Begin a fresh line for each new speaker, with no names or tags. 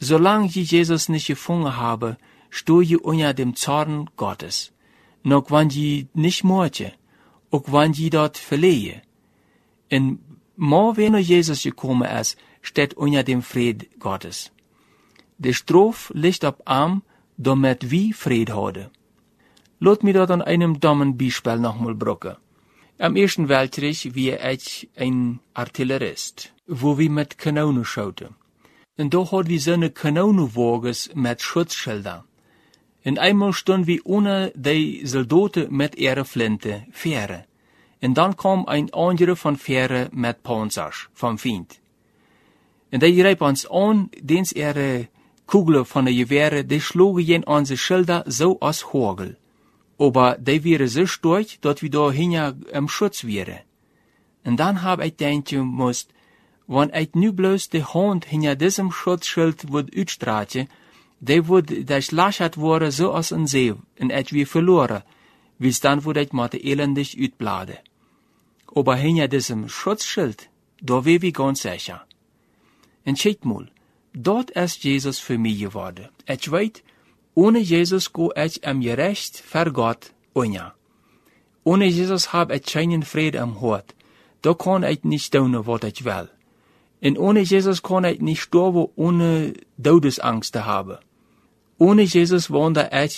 solange je Jesus nicht gefunden habe, sto je unter dem Zorn Gottes. Noch wann je nicht moortje, auch wann je dort verlehe. En maar wenn Jesus gekommen ist, steht unter dem Fried Gottes. De Strof liegt op arm, damit wie Fried hadden. Laat mir dat an einem dummen Beispiel nochmal brucken. Am Ersten Weltkrieg war ich ein Artillerist, wo wir mit Kanonen schoten. Und da hatten wir so eine Kanonenwagens mit Schutzschildern. Und einmal stunden wir ohne die Soldaten mit ihrer Flinte, Fähre. Und dann kam ein anderer von Fähre mit Panzers vom Feind. Und die riep uns an, dens ihre Kugeln von der Gewehre, die schlugen jen unsere Schilder so als Hagel. Aber die wären so stark, dass wir da hinter im Schutz wären. Und dann hab ich denken musst, wenn ich nu bloß die Hand hinter diesem Schutzschild würd uitstraatje, die würd das lachert worden so als ein See, und ich wir verloren, wie's dann würd ich mal elendig uitblade. Aber hinter diesem Schutzschild, da wär wir ganz sicher. Und schaut mal, dort ist Jesus für mich geworden. Ich weiß, ohne Jesus go ich am Gerecht vor Gott unja. Ohne Jesus hab ich keinen Frieden am Hort. Da kann ich nicht tun, was ich will. Und ohne Jesus kann ich nicht sterben, ohne Todesangst zu haben. Ohne Jesus wandere ich